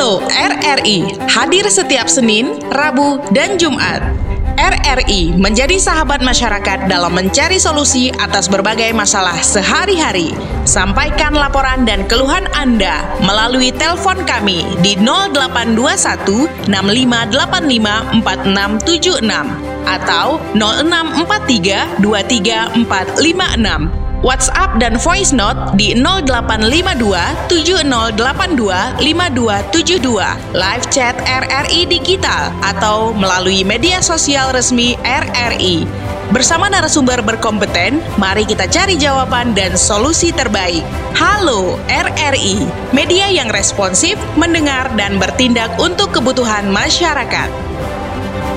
Halo RRI, hadir setiap Senin, Rabu, dan Jumat. RRI menjadi sahabat masyarakat dalam mencari solusi atas berbagai masalah sehari-hari. Sampaikan laporan dan keluhan Anda melalui telepon kami di 0821 6585 4676 atau 0643 23456. WhatsApp dan voice note di 0852 7082 5272, live chat RRI Digital atau melalui media sosial resmi RRI. Bersama narasumber berkompeten, mari kita cari jawaban dan solusi terbaik. Halo RRI, media yang responsif, mendengar dan bertindak untuk kebutuhan masyarakat.